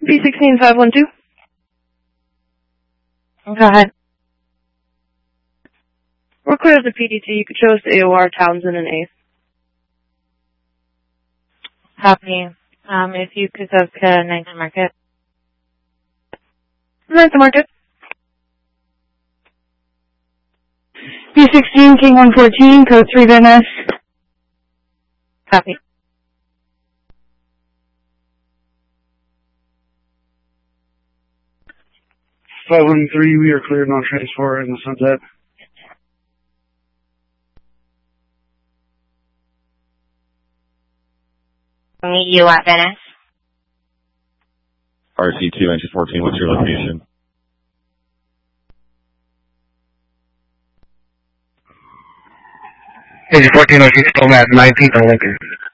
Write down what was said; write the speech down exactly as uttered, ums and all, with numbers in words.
B sixteen five one two. Go ahead. We're clear as a P D T. You could show us the A O R Townsend and eighth. Copy. Um, if you could go to ninth Market. ninth Market. B sixteen King one fourteen, code three Van Ness. Copy. five one three, we are cleared on transport in the Sunset. Meet you at Venice. R C two, engine fourteen, what's your location? Engine fourteen, location, still at nineteenth on Lincoln.